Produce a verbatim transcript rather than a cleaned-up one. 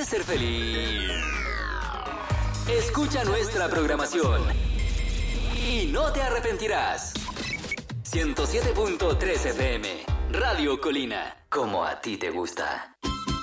¿Quieres ser feliz? Escucha nuestra programación y no te arrepentirás. ciento siete punto tres F M, Radio Colina, como a ti te gusta.